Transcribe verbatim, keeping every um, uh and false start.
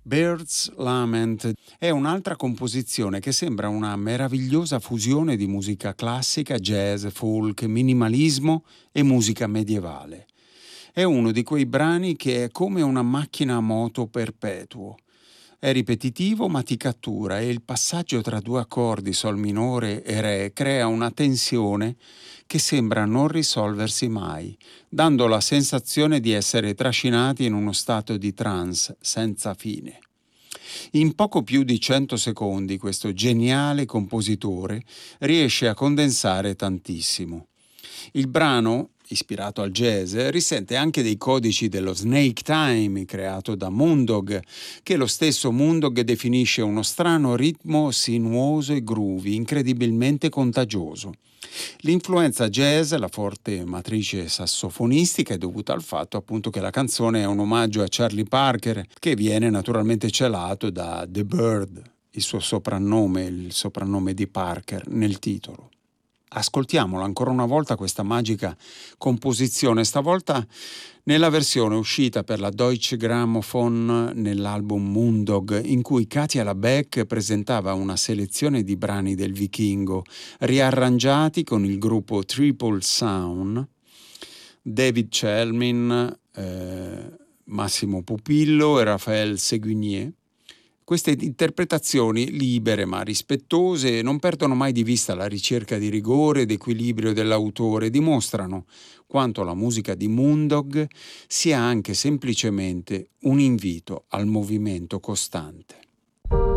Bird's Lament è un'altra composizione che sembra una meravigliosa fusione di musica classica, jazz, folk, minimalismo e musica medievale. È uno di quei brani che è come una macchina a moto perpetuo. È ripetitivo ma ti cattura e il passaggio tra due accordi sol minore e re crea una tensione che sembra non risolversi mai, dando la sensazione di essere trascinati in uno stato di trance senza fine. In poco più di cento secondi questo geniale compositore riesce a condensare tantissimo. Il brano, ispirato al jazz, risente anche dei codici dello Snake Time creato da Moondog, che lo stesso Moondog definisce uno strano ritmo sinuoso e groovy, incredibilmente contagioso. L'influenza jazz, la forte matrice sassofonistica, è dovuta al fatto appunto che la canzone è un omaggio a Charlie Parker, che viene naturalmente celato da The Bird, il suo soprannome, il soprannome di Parker nel titolo. Ascoltiamola ancora una volta questa magica composizione, stavolta nella versione uscita per la Deutsche Grammophon nell'album Moondog, in cui Katia LaBeck presentava una selezione di brani del Vichingo, riarrangiati con il gruppo Triple Sound, David Chelmin, eh, Massimo Pupillo e Raphaël Séguinier. Queste interpretazioni, libere ma rispettose, non perdono mai di vista la ricerca di rigore ed equilibrio dell'autore, dimostrano quanto la musica di Moondog sia anche semplicemente un invito al movimento costante.